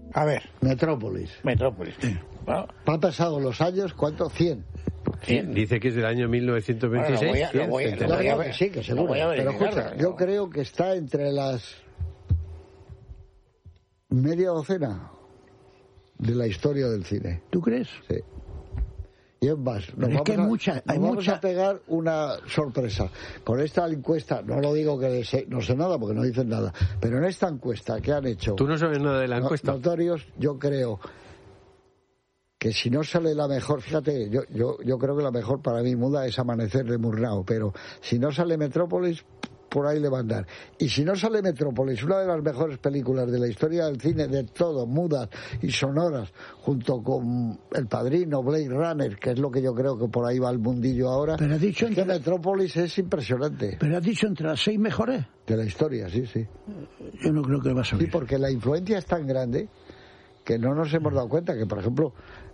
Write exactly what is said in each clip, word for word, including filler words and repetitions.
A ver. Metrópolis. Metrópolis. Sí. Bueno. Han pasado los años, ¿cuánto? cien. cien. Dice que es del año mil novecientos veintiséis. Bueno, lo voy a, lo voy a, lo voy a ver. Sí, que seguro. Pero escucha, yo creo que está entre las media docena de la historia del cine. ¿Tú crees? Sí. Y es más, nos es vamos, que hay a, mucha, hay nos vamos mucha... a pegar una sorpresa. Con esta encuesta, no lo digo que sé, no sé nada porque no dicen nada, pero en esta encuesta que han hecho... ¿Tú no sabes nada de la encuesta? Notorios, yo creo que si no sale la mejor, fíjate, yo, yo, yo creo que la mejor para mí muda es Amanecer de Murnau, pero si no sale Metrópolis, por ahí le van a dar. Y si no sale Metrópolis, una de las mejores películas de la historia del cine, de todo, mudas y sonoras, junto con El Padrino, Blade Runner, que es lo que yo creo que por ahí va el mundillo ahora. Pero has dicho es que entre... Metrópolis es impresionante. Pero has dicho entre las seis mejores. De la historia, sí, sí. Yo no creo que va a salir. Sí, porque la influencia es tan grande que no nos hemos dado cuenta que, por ejemplo,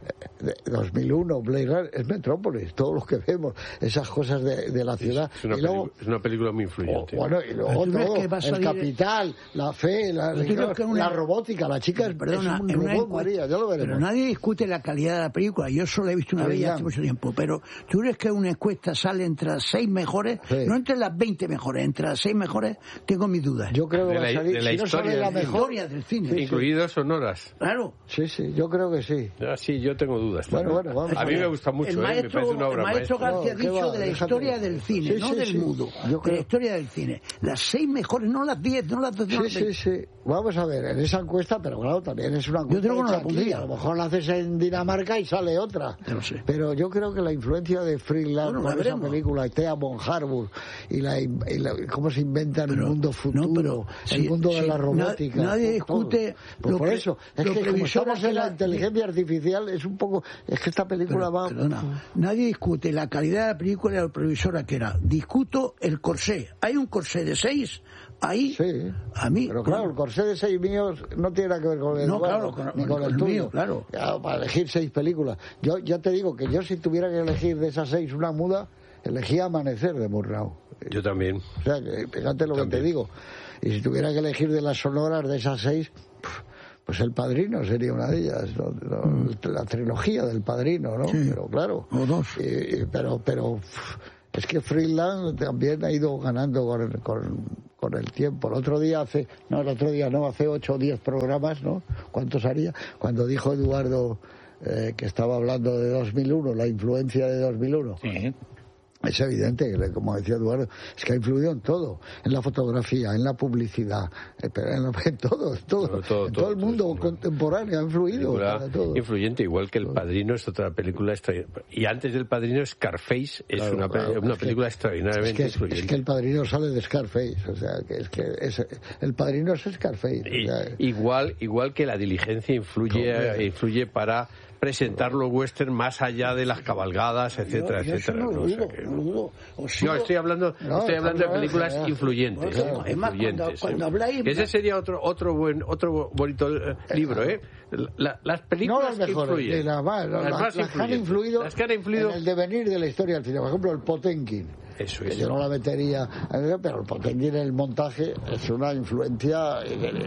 dos mil uno, Blade Runner, es Metrópolis, todo lo que vemos, esas cosas de, de la ciudad. Es una, y luego, es una película muy influyente. Oh, bueno, y luego todo, el salir... capital, la fe, la, la, una... la robótica, la chica es, Perdona, es un en una robot, encuesta, María, ya lo veremos. Pero nadie discute la calidad de la película, yo solo he visto una vez hace mucho tiempo, pero ¿tú crees que una encuesta sale entre las seis mejores? Sí. No entre las veinte mejores, entre las seis mejores, tengo mis dudas. Yo creo que de va a salir, la, de la si historia, no sale la del mejor, historia del cine. Sí, incluidos sonoras. Claro. Sí, sí, yo creo que sí. Ah, sí, yo tengo dudas. Bueno, bueno, vamos a mí me gusta mucho, el maestro, ¿eh? Me parece una obra el maestro maestra. García ha no, dicho va, de la déjate. historia del cine, sí, no sí, del sí. mudo, Yo de creo... la historia del cine. Las seis mejores, no las diez, no las dos. Sí, no las sí, sí. Vamos a ver, en esa encuesta, pero claro, también es una encuesta. Yo creo que no la aquí. pondría. A lo mejor la haces en Dinamarca y sale otra. No sé. Pero yo creo que la influencia de Freeland bueno, con esa película, Thea von Harbour, y, la, y la, cómo se inventa en el mundo futuro, no, pero, el si, mundo de si la robótica. Na, nadie discute. Pues lo por que, eso, es que como estamos en la inteligencia artificial, es un poco. Es que esta película pero, va. Perdona, nadie discute la calidad de la película y la previsora que era. Discuto el corsé. Hay un corsé de seis. Ahí, sí, a mí. Pero claro, el corsé de seis míos no tiene nada que ver con el no, Eduardo, claro, ni con, con el, el tuyo. mío, claro. Ya, para elegir seis películas. Yo ya te digo que yo si tuviera que elegir de esas seis una muda, elegía Amanecer de Murnau. Yo también. O sea, que, fíjate lo que te digo. Y si tuviera que elegir de las sonoras de esas seis, pues El Padrino sería una de ellas, ¿no? Mm. La trilogía del Padrino, ¿no? Sí. Pero claro. O dos. Y, pero, pero es que Freeland también ha ido ganando con, con, con el tiempo. El otro día hace, no, el otro día no, hace ocho o diez programas, ¿no? ¿Cuántos haría? Cuando dijo Eduardo eh, que estaba hablando de dos mil uno, la influencia de dos mil uno. Sí. Es evidente que, como decía Eduardo, es que ha influido en todo, en la fotografía, en la publicidad, en, en todo, en todo, todo, todo, en todo, todo el mundo todo, contemporáneo ha influido. Para todo. Influyente, igual que El Padrino es otra película extraordinaria. Y antes del Padrino, Scarface es claro, una, claro, una es película que, extraordinariamente es que, influyente. Es que El Padrino sale de Scarface, o sea, que es que es, El Padrino es Scarface. Y, o sea, igual, igual que La Diligencia influye, influye para presentar los western más allá de las cabalgadas, etcétera, yo, yo etcétera. No, no, dudo, o sea que, no, dudo. no, estoy hablando, no, estoy hablando de películas ya, ya. influyentes. Bueno, ¿eh? es más, influyentes cuando, ¿eh? cuando habláis... Ese sería otro otro buen otro bonito eh, libro, ¿eh? La, las películas no las mejores, que influyen. de la, las, las, las, más las que han influido, las que han influido en el devenir de la historia del cine. Por ejemplo, el Potenkin. Eso que es. yo no la metería, pero el Potenkin en el montaje es una influencia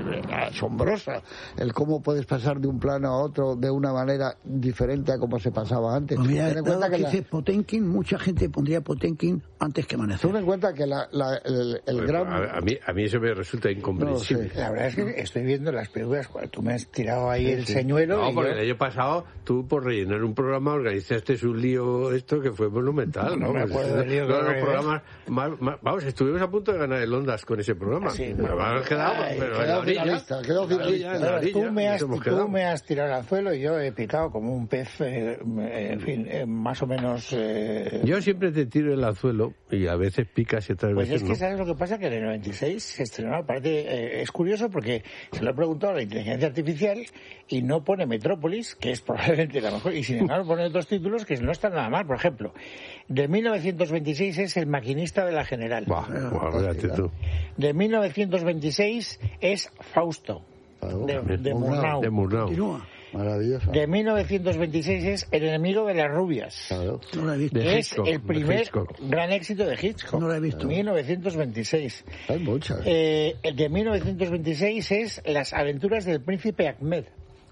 asombrosa. El cómo puedes pasar de un plano a otro de una manera diferente a como se pasaba antes. Pues mira, ten en cuenta que, que dice la... Potenkin, mucha gente pondría Potenkin antes que Amanecer. Ten en cuenta que la, la, el, el Bueno, gran... a, a, mí, a mí eso me resulta incomprensible. No sé. La verdad es que estoy viendo las películas, tú me has tirado ahí Sí, el sí. señuelo. No, y porque yo... el año pasado tú por rellenar un programa organizaste un lío esto que fue monumental, ¿no? No me acuerdo del lío que Uno de los organizé. programas más, más- vamos, estuvimos a punto de ganar el Ondas con ese programa. Sí, pero pero- hemos quedado, Ay, pero quedó en la orilla. finalista, quedó En la orilla, en la Claro, orilla, tú, me has, nos hemos tú quedado. me has tirado el anzuelo y yo he picado como un pez, eh, en fin, eh, más o menos... Eh... Yo siempre te tiro el anzuelo y a veces picas y otras Pues veces es que no. sabes lo que pasa, que en el noventa y seis se estrenó, parece, eh, es curioso porque se lo he preguntado a la inteligencia artificial y no pone Metrópolis, que es probablemente la mejor, y sin embargo pone otros títulos que no están nada mal. Por ejemplo, de mil novecientos veintiséis es El maquinista de la General. Buah, buah, fíjate tú. De mil novecientos veintiséis es Fausto, de, de Murnau. De Murnau. Continúa. Maravilloso. De mil novecientos veintiséis es El enemigo de las rubias. Claro. No la he visto. De Que es Hitchcock, el de primer Hitchcock. gran éxito de Hitchcock. No la he visto. mil novecientos veintiséis. Hay muchas. Eh, el de mil novecientos veintiséis es Las aventuras del príncipe Ahmed.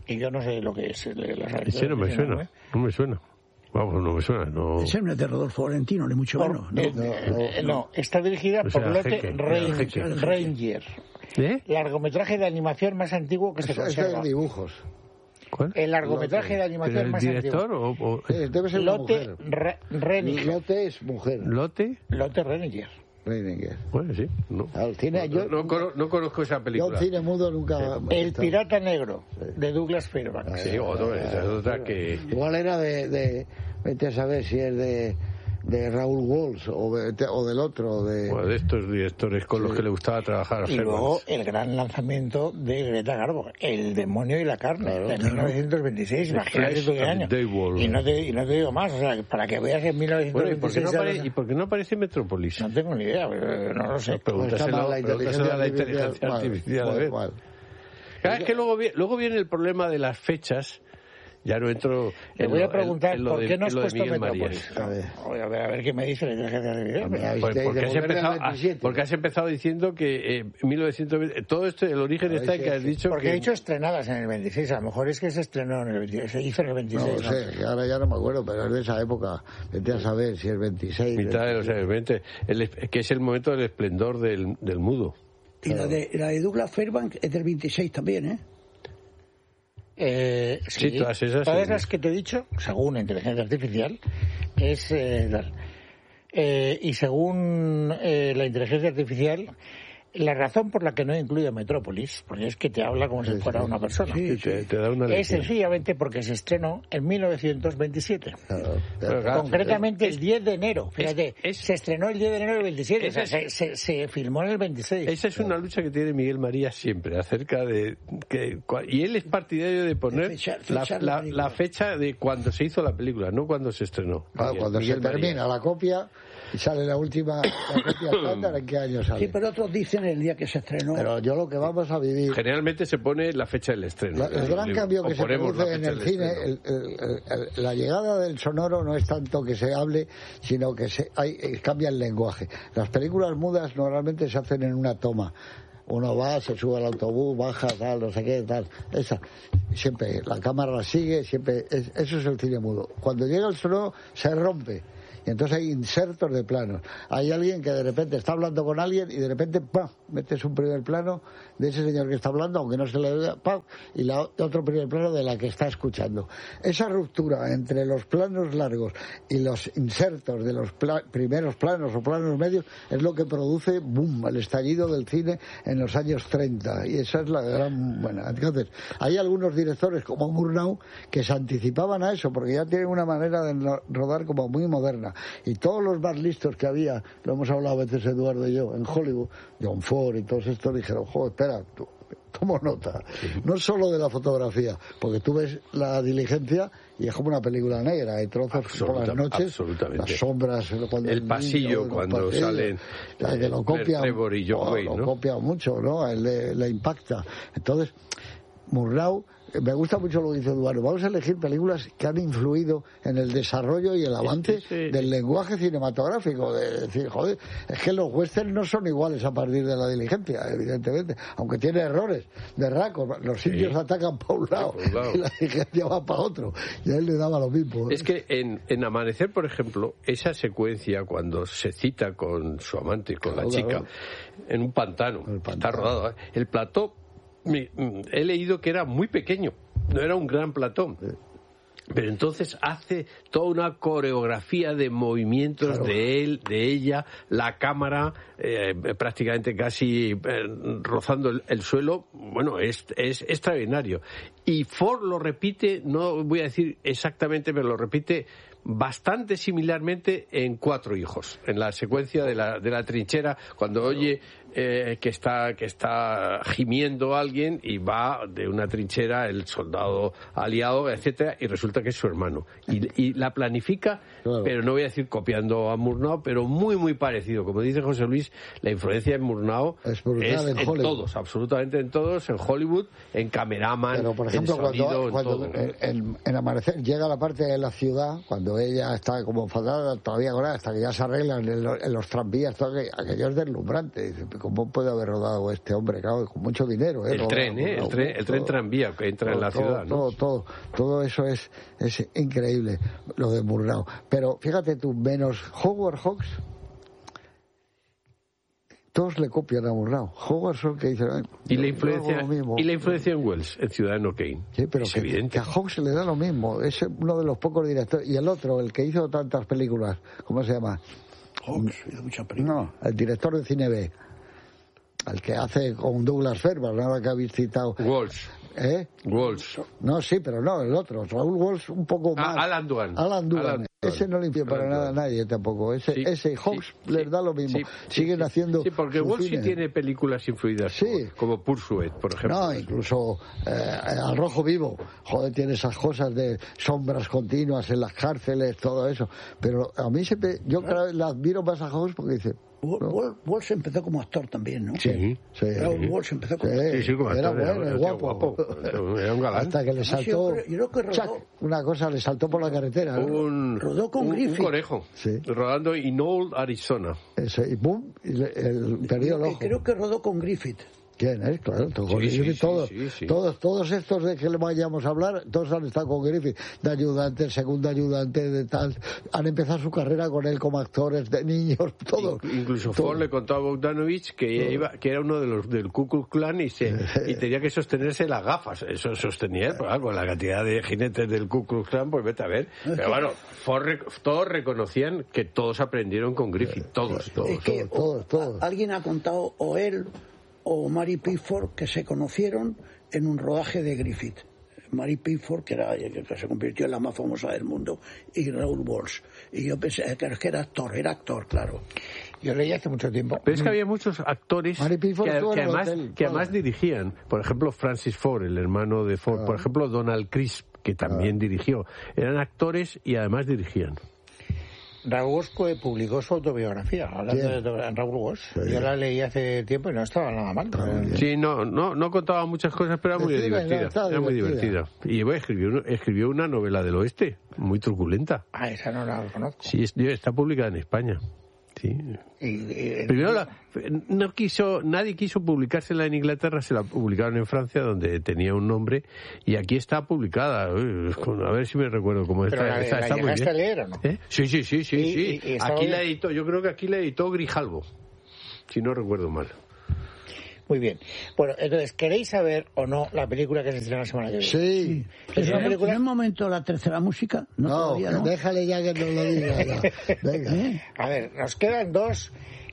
y yo no sé lo que es. Las Ese no me suena, ¿eh? no me suena. Vamos, no me suena, no... Ese no es de Rodolfo Valentino, ni mucho menos. No, no, no, no, no, está dirigida o por sea, Lotte jeque, Ranger. Ranger. ¿Eh? Largometraje de animación más antiguo que se Eso, conserva. eso de dibujos. ¿Cuál? El largometraje de animación ¿El más director antiguo. o...? o... Eh, debe ser una Lotte mujer. Re Renninger. Lotte es mujer. ¿Lotte? Lotte Renninger. Renninger. Bueno, sí. No, Claro, el cine, no, yo, no, no, no conozco esa yo película. el cine mudo nunca... El pirata negro, de Douglas Fairbanks. Sí, otro, esa es otra que... Igual era de, de... Vete a saber si es de... de Raúl Walsh o, de, o del otro de... Bueno, de estos directores con los que le gustaba trabajar a Y luego Fairbanks. el gran lanzamiento de Greta Garbo, El demonio y la carne, Claro, de claro. mil novecientos veintiséis, The imagínate Flesh tú qué and año. the Devil. Y no, te, y no te digo más, o sea, para que veas en mil novecientos Bueno, ¿y por qué veintiséis... no, apare- ya ¿y por qué no aparece Metrópolis? no tengo ni idea, pero no lo sé. Pues está Pregúntaselo, mal la pregúntaselo a la inteligencia mal, artificial. a mal, ver. mal. Claro, es que luego, vi- luego viene el problema de las fechas. Ya no entro Le en voy lo- a preguntar en lo por de- qué no has en lo de puesto Miguel Metrópolis. Marías. A ver. Voy a ver, a ver qué me dice la inteligencia artificial. Mira, Pero- Pues Usted porque, de has volver empezado, al ah, veintisiete. porque has empezado diciendo que eh, mil novecientos veinte, todo esto, el origen A ver está en si que es has que- dicho Porque que... he dicho estrenadas en el veintiséis, a lo mejor es que se estrenó en el veintiséis, se hizo en el No veintiséis. lo sé, que ahora ya no me acuerdo, pero es de esa época. Vete a saber si es veintiséis. mitad de los años veinte, el es- que es el momento del esplendor del, del mudo. Y la de, la de Douglas Fairbanks es del veintiséis también, ¿eh? Eh, Sí, todas esas, Todas sí. las que te he dicho, según la inteligencia artificial, es eh, tal. Eh, y según eh, la inteligencia artificial, la razón por la que no he incluido Metrópolis, porque es que te habla como si Sí, fuera sí. una persona, Y te, te da una es lección. sencillamente porque se estrenó en mil novecientos veintisiete. Claro, Pero claro, Concretamente el diez de enero. Fíjate, es- se estrenó el diez de enero del veintisiete, o sea, Esa se, se, se filmó en el veintiséis. Esa es una lucha que tiene Miguel María siempre, acerca de... que cua- Y él es partidario de poner De fecha- la, fechar la la- película. la fecha de cuando se hizo la película, no cuando se estrenó. Claro, Miguel- cuando Miguel se María. termina la copia y sale la última la copia estándar, ¿en qué año sale? Sí, pero otros dicen el día que se estrenó. Pero yo lo que vamos a vivir... Generalmente se pone la fecha del estreno. La- el gran cambio que O se ponemos la produce en fecha el del cine, estreno. el- el- el- el- la llegada del sonoro no es tanto que se hable, sino que se hay, eh, cambia el lenguaje. Las películas mudas normalmente se hacen en una toma. Uno va, se sube al autobús, baja, tal, no sé qué, tal. Esa. Siempre la cámara la sigue, siempre. Es- eso es el cine mudo. Cuando llega el sonoro, se rompe. Y entonces hay insertos de planos. Hay alguien que de repente está hablando con alguien y de repente, ¡pam!, metes un primer plano de ese señor que está hablando, aunque no se le vea, ¡pam!, y la, otro primer plano de la que está escuchando. Esa ruptura entre los planos largos y los insertos de los pla- primeros planos o planos medios es lo que produce, ¡boom!, el estallido del cine en los años treinta. Y esa es la gran... Bueno, entonces, hay algunos directores como Murnau que se anticipaban a eso, porque ya tienen una manera de no- rodar como muy moderna. Y todos los más listos que había, lo hemos hablado a veces Eduardo y yo, en Hollywood, John Ford y todos estos dijeron, joder, espera, tú, tomo nota, no solo de la fotografía, porque tú ves La Diligencia y es como una película negra, hay trozos por las Absoluta- noches, absolutamente. las sombras, cuando El pasillo, los cuando pasillos, salen, la que lo eh, copia, Trevor y John oh, Wayne, lo ¿no? copia mucho, ¿no? A él le, le impacta. Entonces, Murnau, eh, me gusta mucho lo que dice Eduardo. Vamos a elegir películas que han influido en el desarrollo y el avance ese- del lenguaje cinematográfico. De decir, joder, es que los westerns no son iguales a partir de La Diligencia, evidentemente. Aunque tiene errores de racos. Los Sí. indios atacan para un lado por un lado. y La Diligencia va para otro. Y a él le daba lo mismo. Es que en, en Amanecer, por ejemplo, esa secuencia cuando se cita con su amante, con Claro, la chica, claro. en un pantano, El está pantano. rodado, ¿eh? El plató, mi- mm, he leído que era muy pequeño, no era un gran plató. Pero entonces hace toda una coreografía de movimientos Claro. de él, de ella, la cámara eh, prácticamente casi eh, rozando el, el suelo. Bueno, es, es extraordinario. Y Ford lo repite, no voy a decir exactamente, pero lo repite bastante similarmente en Cuatro hijos, en la secuencia de la, de la trinchera, cuando oye eh, que está que está gimiendo alguien y va de una trinchera el soldado aliado, etcétera, y resulta que es su hermano. Y, y la planifica, Claro. pero no voy a decir copiando a Murnau, pero muy, muy parecido. Como dice José Luis, la influencia en Murnau Es brutal es en en Hollywood. todos, absolutamente en todos, en Hollywood, en cameraman, Pero, por ejemplo, en sonido, cuando, en cuando todo. en, en- en Amanecer llega la parte de la ciudad, cuando ella está como enfadada, todavía ahora, hasta que ya se arreglan en los, en los tranvías, todo aquello, aquello es deslumbrante. Dice, ¿cómo puede haber rodado este hombre? Claro, con mucho dinero, ¿eh? El Rodado, tren, ¿eh? El tren, el tren tranvía que entra todo, en la todo, ciudad, ¿no? Todo, todo, todo eso es, es increíble, lo de Murnau. Pero fíjate tú, menos Howard Hawks, todos le copian a Murnau. Howard son que dicen... Y la influencia, y la influencia en Wells, en Ciudadano Kane. Sí, pero es que, evidente. que a Hawks se le da lo mismo. Es uno de los pocos directores. Y el otro, el que hizo tantas películas, ¿cómo se llama? Hawks, hizo muchas películas. No, el director de cine B. El que hace con Douglas Fairbanks, ahora que habéis citado. Walsh. ¿Eh? Walsh. No, sí, pero no, el otro. Raúl Walsh un poco más. Ah, Alan Dwan. Alan Dwan. Alan Dwan. Ese no limpia para Alan nada a Dwan. nadie tampoco. Ese, Sí, ese Hawks sí, les sí, da lo mismo. sí, Siguen sí, haciendo. Sí, porque su Walsh sí cine. tiene películas influidas Sí. por- como Pursuit, por ejemplo. No, incluso eh, Al Rojo Vivo, joder, tiene esas cosas de sombras continuas en las cárceles, todo eso. Pero a mí siempre, yo cada vez la admiro más a Hawks porque dice... Wal- no. Wal- Walsh empezó como actor también, ¿no? Sí. Sí, Raúl Walsh empezó como actor. Sí, sí, como era actor, bueno, era- era era guapo. guapo. Era un galán. Hasta que le No, sí, saltó... yo creo- yo creo que rodó. chac, una cosa, le saltó por la carretera. ¿no? Un, Rodó con un, un Griffith. conejo. Sí. Rodando en Old Arizona. Ese, y boom, y le- el, perdió el Y ojo. creo que rodó con Griffith. ¿Quién es? Claro, todo- Sí, sí, Griffith, sí, todos, sí, sí. todos, todos estos de que le vayamos a hablar, todos han estado con Griffith, de ayudante, segundo ayudante, de tal, han empezado su carrera con él como actores de niños, todos. Inc- Incluso Todo. Ford le contó a Bogdanovich que iba, que era uno de los del Ku Klux Klan y se y tenía que sostenerse las gafas. Eso sostenía él, pues, ah, con la cantidad de jinetes del Ku Klux Klan, pues vete a ver. Pero bueno, Ford rec- todos reconocían que todos aprendieron con Griffith, todos, todos. Es que todos, o- todos. a- alguien ha contado, o él o Mary Pickford, que se conocieron en un rodaje de Griffith. Mary Pickford, que, era, que se convirtió en la más famosa del mundo, y Raúl Walsh. Y yo pensé que era actor, era actor, claro. Yo leí hace mucho tiempo. Pero es que había muchos actores Mary Pickford que, estuvo que en el además, hotel, que todo. además dirigían. Por ejemplo, Francis Ford, el hermano de Ford. Por ejemplo, Donald Crisp, que también dirigió. Eran actores y además dirigían. Raúl Walsh publicó su autobiografía, hablando ¿Quién? de Raúl Walsh. Sí. Yo la leí hace tiempo y no estaba nada mal. Sí, no, no, no contaba muchas cosas, pero era muy Decime, no, divertida. está Era muy divertida. divertida. Y bueno, escribió, un- escribió una novela del oeste, muy truculenta. Ah, esa no la conozco. Sí, es- está publicada en España. Sí. Y, y- Primero, la- no quiso, nadie quiso publicársela en Inglaterra, se la publicaron en Francia, donde tenía un nombre, y aquí está publicada. Uy, con- A ver si me recuerdo cómo ¿Pero está. la- está, la está muy llegaste bien. a leer o no? ¿Eh? Sí, sí, sí, sí. Y- sí. y- y estaba aquí bien. la editó, yo creo que aquí la editó Grijalbo, si no recuerdo mal. Muy bien. Bueno, entonces, ¿queréis saber o no la película que se estrena la semana que viene? Sí. Es una ¿No película... es momento la tercera música? No, No, todavía no. déjale ya que nos lo diga. ya. Venga. ¿Eh? A ver, nos quedan dos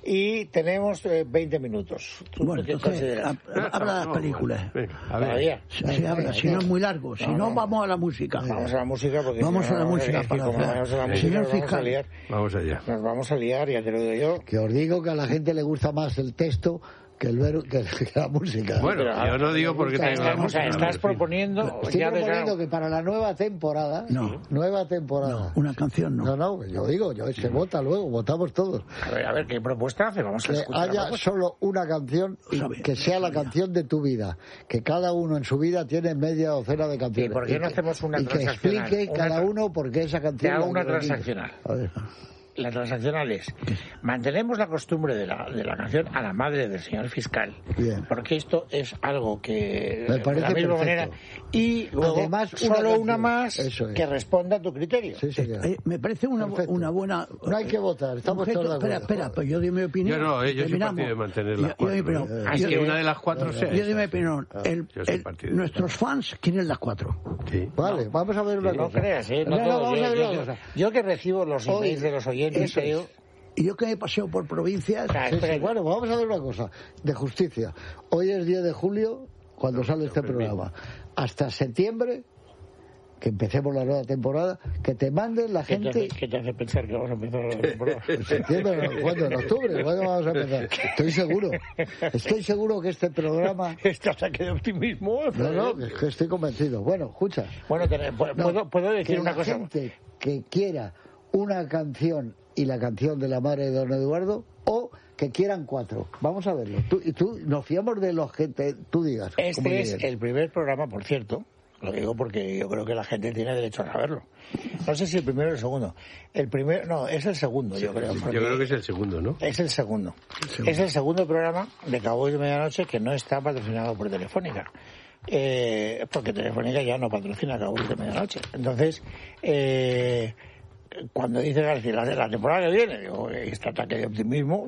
y tenemos eh, veinte minutos. ¿Tú Bueno, qué entonces, consideras? hab- habla de las No, películas. venga, a ver. Todavía. Sí, sí, habla, si no es muy largo. Si no, vamos a la música. Vamos a la música porque Vamos si no, a la música es que para como hacer. vamos a la Sí. música, Señor nos vamos a fiscal. liar. Vamos allá. Nos vamos a liar, ya te lo digo yo. Que os digo que a la gente le gusta más el texto que, el ver, que, que la música. Bueno, Pero, yo no digo porque Estás- tenga la o sea, música. estás proponiendo... Estoy ya de proponiendo claro- que para la nueva temporada, No. nueva temporada, Una canción no. no, no, yo digo, yo se vota luego, votamos todos, A ver, a ver, ¿qué propuesta hace? Vamos a que escuchar la haya propuesta. solo una canción y Sabe, que sea la sabía. canción de tu vida, que cada uno en su vida tiene media docena de canciones. ¿Y por qué no que- hacemos una y que transaccional? explique Una cada tra- uno por qué esa canción. Te hago la una quiere. transaccional. A ver. La transaccional es, mantenemos la costumbre de la, de la canción a la madre del señor fiscal, Bien. porque esto es algo que Me de parece la misma perfecto. manera, y luego Además, una solo una canción. más Eso es. que responda a tu criterio. Sí, señor. Eh, me parece una, Perfecto. una buena... No hay que votar, estamos Objeto- todos de Espera, acuerdo. espera, pues yo di mi opinión. Yo no, eh, yo soy Terminamos. partidario de mantener las Yo- yo cuatro. di mi opinión. ¿eh? Así Que que- una de las cuatro sea Yo di mi esa. opinión. El- Yo soy el- partidario. nuestros fans quieren las cuatro. Sí. Vale, vamos a ver una No cosa. creas, ¿eh? No No, no, todos. vamos yo, a ver yo- una yo- cosa. yo que recibo los Hoy, emails de los oyentes, eso te digo, es. Y yo que he paseado por provincias... o sea, Sí, sí, espera, bueno, vamos a ver una cosa, de justicia. Hoy es diez de julio, cuando sale este programa. Hasta septiembre, que empecemos la nueva temporada, que te manden la ¿qué te, gente... hace, qué te hace pensar que vamos a empezar la temporada? En septiembre, no, ¿cuándo? En octubre, ¿cuándo vamos a empezar? Estoy seguro, estoy seguro que este programa... Este ataque de optimismo. No, no, es que estoy convencido. Bueno, escucha. Bueno, te- ¿puedo, No, puedo decir que una la cosa? gente que quiera una canción y la canción de la madre de don Eduardo, o que quieran cuatro. Vamos a verlo. Tú, y tú nos fiamos de los que te- tú digas. como Este es lleguen. el primer programa, por cierto, Lo digo porque yo creo que la gente tiene derecho a saberlo. No sé si el primero o el segundo. El primero, no, es el segundo, yo creo. Yo creo que es el segundo, ¿no? Es el segundo. el segundo. Es el segundo programa de Cowboys de Medianoche que no está patrocinado por Telefónica. Eh, porque Telefónica ya no patrocina Cowboys de Medianoche. Entonces, eh, cuando dice García, la, la temporada que viene, digo, este ataque de optimismo,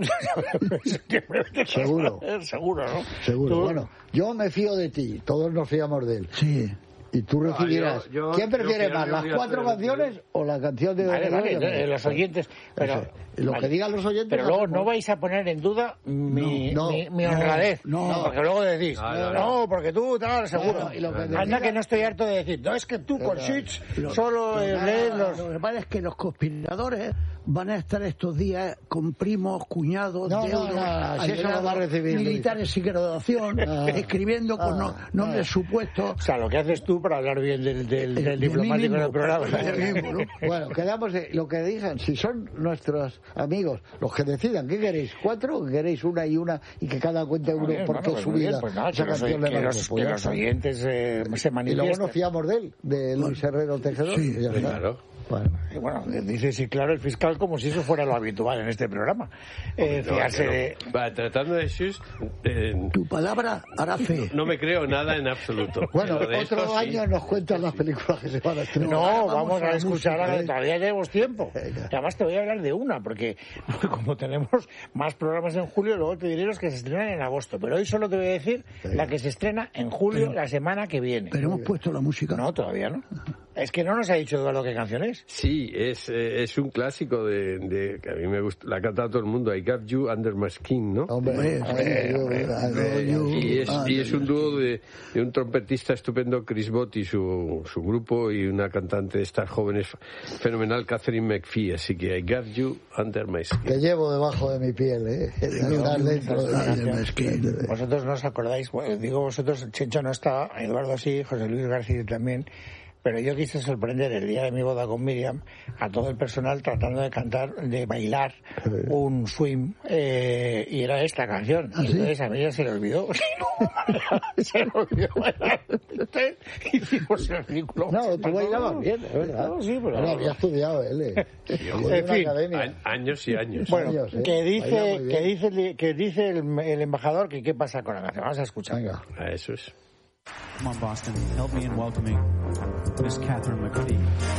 seguro. Seguro, ¿no? Seguro. Tú... Bueno, yo me fío de ti, todos nos fiamos de él. Sí. Y tú recibirás. Ah, yo, yo, ¿Quién prefiere yo más, las cuatro canciones o la canción de... Vale, vale, de los oyentes. Pero, lo vale, que digan los oyentes... Pero luego no vais a poner en duda mi, no, mi, mi honradez. No, no, porque luego decís, no, no, no, no porque tú, tal, seguro. No, y lo que Anda diga... que no estoy harto de decir, no, es que tú con Switch solo eh, lees los... Lo que pasa es que los conspiradores van a estar estos días con primos, cuñados, no, deudos, no, no, si eso lo va a recibir, militares sin graduación, no, escribiendo con no, nombres no. supuestos. O sea, lo que haces tú para hablar bien del, del, del diplomático en el programa. Mismo, ¿no? Bueno, quedamos de lo que digan. Si son nuestros amigos los que decidan, ¿qué queréis? ¿Cuatro? ¿O queréis una y una y que cada cuente uno bien, porque bueno, es su bien, vida? Pues nada, esa que, canción los, le que, los, que los oyentes eh, se manifiesten. Y luego nos fiamos de él, de Luis Herrero Tejedor. Sí, ya claro. Bueno, y bueno, dice sí, claro, el fiscal como si eso fuera lo habitual en este programa. Eh, no, fiarse no. de... Va, tratando de Sus, eh, tu palabra hará fe. No me creo nada en absoluto. Bueno, de otro esto, año sí. nos cuentan las películas que se van a estrenar. No, vamos, vamos, vamos a, a escuchar música, a... ¿eh? Todavía tenemos tiempo. Venga. Y además te voy a hablar de una, porque como tenemos más programas en julio, luego te diré los que se estrenan en agosto. Pero hoy solo te voy a decir Venga. la que se estrena en julio, pero, la semana que viene. Pero hemos puesto la música. No, todavía no. Es que no nos ha dicho Eduardo qué canción es. Sí, es, eh, es un clásico de, de que a mí me gusta, la canta todo el mundo, I Got You Under My Skin, ¿no? Hombre, hombre, hombre, hombre, y, es, y es un dúo de, de un trompetista estupendo, Chris Bott, y su, su grupo, y una cantante de estas jóvenes fenomenal, Catherine McPhee, así que I Got You Under My Skin. Te llevo debajo de mi piel, ¿eh? Estás dentro de mi skin. Vosotros no os acordáis, bueno, digo vosotros, Chencho no está, Eduardo sí, José Luis García también. Pero yo quise sorprender el día de mi boda con Miriam a todo el personal tratando de cantar, de bailar un swing, eh, y era esta canción. ¿Ah, y entonces sí? A Miriam se le olvidó. Se le olvidó bailar. Entonces hicimos el ridículo. No, tú bailabas bien, es verdad. No, sí, pero no, había estudiado él, eh. Sí, en fin, a, años y años. Bueno, años, ¿eh? que dice, que dice, que dice el, el embajador que qué pasa con la canción. Vamos a escuchar. Venga. A eso es. Come on, Boston. Help me in welcoming Miss Catherine McPhee.